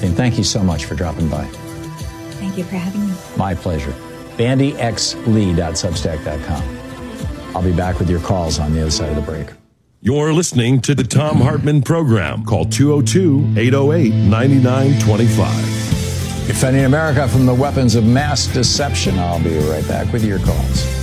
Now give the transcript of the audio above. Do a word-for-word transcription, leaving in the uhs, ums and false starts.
everything. Thank you so much for dropping by. Thank you for having me. My pleasure. bandy x lee dot substack dot com. I'll be back with your calls on the other side of the break. You're listening to the Thom Hartmann Program. Call two oh two, eight oh eight, nine nine two five. Defending America from the weapons of mass deception. I'll be right back with your calls.